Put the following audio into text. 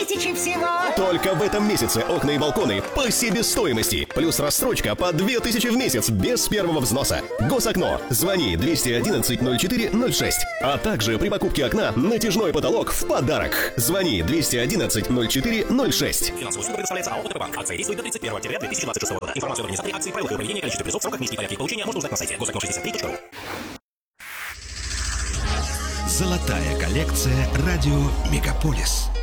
2000 всего. Только в этом месяце окна и балконы по себестоимости. Плюс рассрочка по 2000 в месяц без первого взноса. Госокно. Звони 211-04-06. А также при покупке окна натяжной потолок в подарок. Звони 211-04-06. Финансовая услуга предоставляется АО «ОТП Банк». Акция действует до 31 октября 2026 года. Информацию об организаторе акции, правилах проведения, количестве призов, сроках, месте и порядке их получения можно узнать на сайте gosokno63.ru. Золотая коллекция «Радио Мегаполис».